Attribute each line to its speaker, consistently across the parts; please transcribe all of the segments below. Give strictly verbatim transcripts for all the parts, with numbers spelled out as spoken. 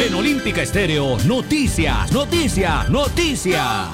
Speaker 1: En Olímpica Estéreo, noticias, noticias, noticias.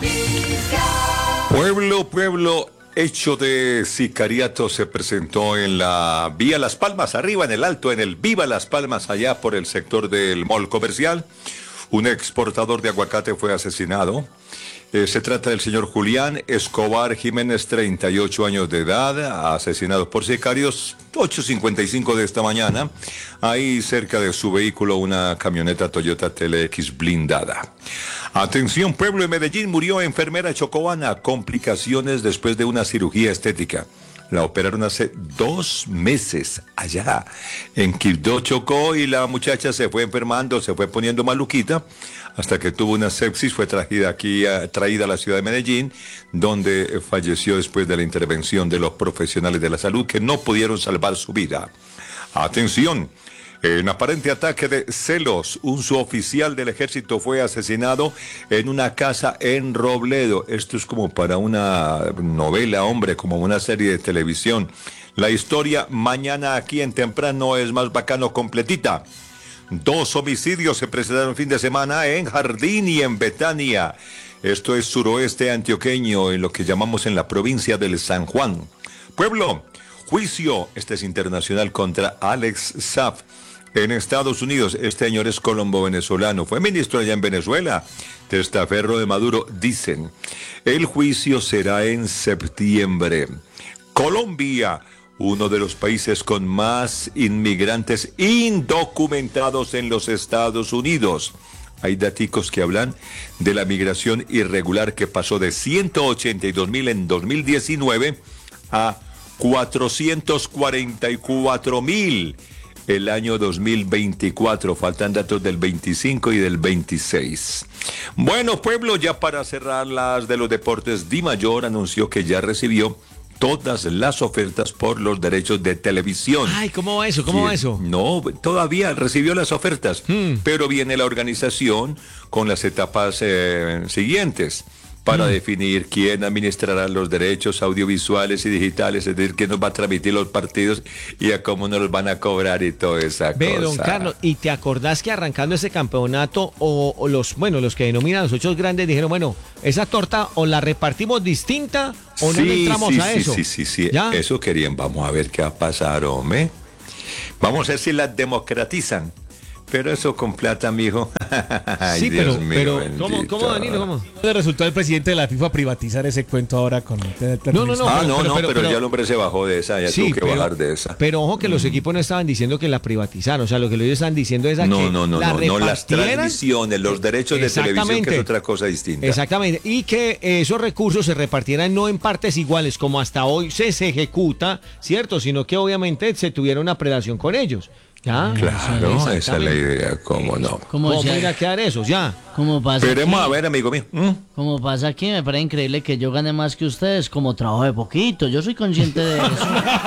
Speaker 2: Pueblo, pueblo, hecho de sicariato se presentó en la Vía Las Palmas, arriba en el alto, en el Viva Las Palmas, allá por el sector del mall comercial. Un exportador de aguacate fue asesinado. Eh, se trata del señor Julián Escobar Jiménez, treinta y ocho años de edad, asesinado por sicarios, ocho cincuenta y cinco de esta mañana, ahí cerca de su vehículo una camioneta Toyota T L X blindada. Atención, pueblo de Medellín, murió enfermera chocobana, complicaciones después de una cirugía estética. La operaron hace dos meses allá en Quibdó, Chocó, y la muchacha se fue enfermando, se fue poniendo maluquita, hasta que tuvo una sepsis, fue traída aquí, traída a la ciudad de Medellín, donde falleció después de la intervención de los profesionales de la salud que no pudieron salvar su vida. Atención. En aparente ataque de celos, un suboficial del ejército fue asesinado en una casa en Robledo. Esto es como para una novela, hombre, como una serie de televisión. La historia mañana aquí en Temprano es más bacano completita. Dos homicidios se presentaron el fin de semana en Jardín y en Betania. Esto es suroeste antioqueño, en lo que llamamos en la provincia del San Juan. Pueblo, juicio, este es internacional, contra Alex Saab. En Estados Unidos, este señor es colombo-venezolano, fue ministro allá en Venezuela, testaferro de Maduro, dicen. El juicio será en septiembre. Colombia, uno de los países con más inmigrantes indocumentados en los Estados Unidos. Hay daticos que hablan de la migración irregular que pasó de ciento ochenta y dos mil en dos mil diecinueve a cuatrocientos cuarenta y cuatro mil. El año dos mil veinticuatro, faltan datos del veinticinco y del veintiséis. Bueno, pueblo, ya para cerrar las de los deportes, Di Mayor anunció que ya recibió todas las ofertas por los derechos de televisión.
Speaker 1: Ay, ¿cómo va eso? ¿Cómo va eso?
Speaker 2: No, todavía recibió las ofertas, hmm. pero viene la organización con las etapas eh, siguientes. Para mm. definir quién administrará los derechos audiovisuales y digitales, es decir, quién nos va a transmitir los partidos y a cómo nos los van a cobrar y toda esa
Speaker 1: Ve,
Speaker 2: cosa.
Speaker 1: Don Carlos, ¿y te acordás que arrancando ese campeonato, o, o los, bueno, los que denominan los ocho grandes dijeron, bueno, esa torta o la repartimos distinta o
Speaker 2: sí,
Speaker 1: no le entramos
Speaker 2: sí,
Speaker 1: a
Speaker 2: sí,
Speaker 1: eso?
Speaker 2: Sí, sí, sí,
Speaker 1: ¿Ya?
Speaker 2: Eso querían. Vamos a ver qué va a pasar, hombre. Vamos a ver si las democratizan. Pero eso con plata, mijo. Ay,
Speaker 1: sí,
Speaker 2: Dios
Speaker 1: pero,
Speaker 2: mío,
Speaker 1: pero
Speaker 2: bendito.
Speaker 1: ¿cómo, cómo, Danilo, cómo?
Speaker 3: Le resultó al presidente de la FIFA privatizar ese cuento ahora con...
Speaker 1: No, no, no.
Speaker 2: Ah,
Speaker 1: pero,
Speaker 2: no,
Speaker 1: pero,
Speaker 2: no, pero,
Speaker 1: pero, pero
Speaker 2: ya el hombre se bajó de esa, ya sí, tuvo que
Speaker 1: pero,
Speaker 2: bajar de esa.
Speaker 1: Pero ojo que los
Speaker 2: mm.
Speaker 1: equipos no estaban diciendo que la privatizaron, o sea, lo que ellos están diciendo es a
Speaker 2: no,
Speaker 1: que
Speaker 2: no, no,
Speaker 1: la
Speaker 2: no, no, las transmisiones, los derechos de televisión, que es otra cosa distinta.
Speaker 1: Exactamente, y que esos recursos se repartieran no en partes iguales como hasta hoy se, se ejecuta, ¿cierto? Sino que obviamente se tuviera una predación con ellos. ¿Ya?
Speaker 2: Claro, esa es la idea, cómo no.
Speaker 1: ¿Cómo, ¿Cómo irá a quedar eso? Ya.
Speaker 4: ¿Cómo pasa?
Speaker 2: Esperemos
Speaker 4: aquí?
Speaker 2: a ver, amigo mío. ¿Mm?
Speaker 4: Como pasa aquí, me parece increíble que yo gane más que ustedes, como trabajo de poquito. Yo soy consciente de eso.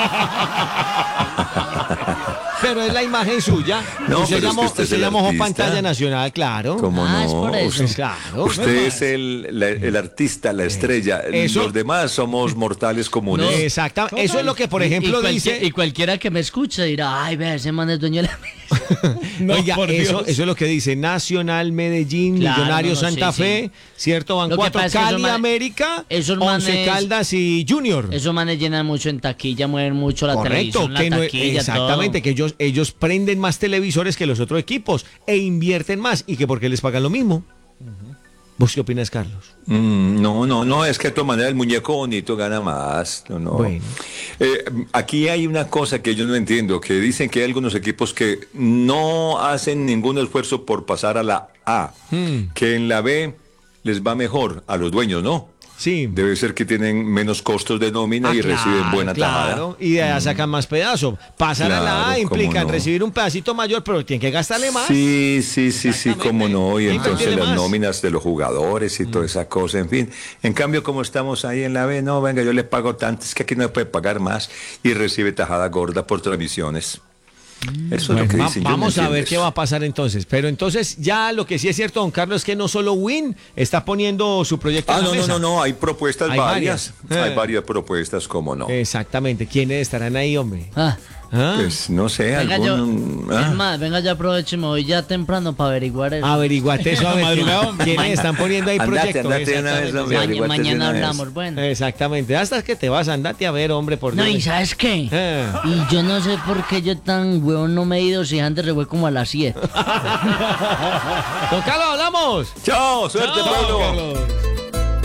Speaker 1: Pero es la imagen suya.
Speaker 2: No,
Speaker 1: usted
Speaker 2: pero
Speaker 1: llamó,
Speaker 2: es que usted
Speaker 1: usted
Speaker 2: es el
Speaker 1: llamó
Speaker 2: artista.
Speaker 1: pantalla nacional, claro.
Speaker 2: ¿Cómo
Speaker 4: Ah,
Speaker 2: no?
Speaker 4: es por eso.
Speaker 2: Usted,
Speaker 1: claro.
Speaker 2: usted es el, la, el artista, la estrella.
Speaker 1: Eso-
Speaker 2: Los demás somos mortales comunes.
Speaker 4: No.
Speaker 1: Exactamente. Eso es lo que, por
Speaker 4: Y-
Speaker 1: ejemplo,
Speaker 4: y, cualquier-
Speaker 1: dice.
Speaker 4: y cualquiera que me escuche dirá, ay, ve, ese man es dueño de la mesa.
Speaker 3: No,
Speaker 1: Oiga,
Speaker 3: por
Speaker 1: eso,
Speaker 3: Dios.
Speaker 1: eso es lo que dice Nacional, Medellín,
Speaker 4: Claro,
Speaker 1: Millonarios,
Speaker 4: no, no,
Speaker 1: Santa
Speaker 4: sí,
Speaker 1: Fe, ¿cierto? Van
Speaker 4: Lo que
Speaker 1: cuatro,
Speaker 4: pasa es que esos
Speaker 1: Cali,
Speaker 4: manes-
Speaker 1: América,
Speaker 4: esos
Speaker 1: Once
Speaker 4: manes-
Speaker 1: Caldas y Junior.
Speaker 4: Esos manes llenan mucho en taquilla, mueven mucho la
Speaker 1: Correcto,
Speaker 4: televisión, la
Speaker 1: que no-
Speaker 4: taquilla,
Speaker 1: exactamente,
Speaker 4: todo.
Speaker 1: que ellos, ellos prenden más televisores que los otros equipos e invierten más y que porque les pagan lo mismo. ¿Vos qué opinas, Carlos?
Speaker 2: Mm, no, no, no, es que de todas maneras el muñeco bonito gana más. No, no.
Speaker 1: Bueno.
Speaker 2: Eh, aquí hay una cosa que yo no entiendo, que dicen que hay algunos equipos que no hacen ningún esfuerzo por pasar a la A,
Speaker 1: Hmm.
Speaker 2: que en la B les va mejor a los dueños, ¿no?
Speaker 1: Sí.
Speaker 2: Debe ser que tienen menos costos de nómina
Speaker 1: Ah,
Speaker 2: y
Speaker 1: claro,
Speaker 2: reciben buena tajada.
Speaker 1: claro. Y de allá sacan más pedazo. Pasar a la A
Speaker 2: Claro,
Speaker 1: implica
Speaker 2: cómo no.
Speaker 1: recibir un pedacito mayor, pero tienen que gastarle más.
Speaker 2: Sí, sí, sí, sí, cómo no. Y
Speaker 1: Ahí
Speaker 2: entonces
Speaker 1: invertirle
Speaker 2: las
Speaker 1: más.
Speaker 2: nóminas de los jugadores y toda esa cosa, en fin. En cambio, como estamos ahí en la B, no, venga, yo le pago tanto, es que aquí no se puede pagar más y recibe tajada gorda por transmisiones. Eso
Speaker 1: Bueno,
Speaker 2: es lo que
Speaker 1: va-
Speaker 2: dicen. yo no
Speaker 1: vamos a
Speaker 2: entiendo
Speaker 1: ver qué
Speaker 2: eso.
Speaker 1: va a pasar entonces. Pero entonces ya lo que sí es cierto, don Carlos, es que no solo Win está poniendo su proyecto
Speaker 2: Ah,
Speaker 1: en la
Speaker 2: no, no,
Speaker 1: mesa.
Speaker 2: no, no, hay propuestas
Speaker 1: Hay
Speaker 2: varias.
Speaker 1: varias.
Speaker 2: Hay varias propuestas, cómo no.
Speaker 1: Exactamente. ¿Quiénes estarán ahí, hombre?
Speaker 4: Ah,
Speaker 1: ¿Ah?
Speaker 2: Pues no sé,
Speaker 4: Venga,
Speaker 2: algún...
Speaker 4: yo,
Speaker 2: ah.
Speaker 4: es más, venga, ya aprovecho y me voy ya temprano para averiguar eso.
Speaker 1: Averiguate eso, a ver
Speaker 3: Madrugado.
Speaker 1: quién- quiénes están poniendo ahí
Speaker 2: Andate,
Speaker 1: proyectos.
Speaker 2: andate de una vez,
Speaker 1: Exactamente.
Speaker 2: hombre.
Speaker 4: Ma-
Speaker 2: averiguate de
Speaker 4: mañana
Speaker 2: una vez.
Speaker 4: hablamos, bueno.
Speaker 1: Exactamente, hasta que te vas, andate a ver, hombre, por
Speaker 4: No,
Speaker 1: Dios.
Speaker 4: ¿y sabes qué?
Speaker 1: Eh.
Speaker 4: Y yo no sé por qué yo tan huevón no me he ido si antes se fue como a las siete.
Speaker 1: Don Carlos, hablamos.
Speaker 2: Chao, suerte,
Speaker 1: Chao,
Speaker 2: Pablo.
Speaker 3: Carlos.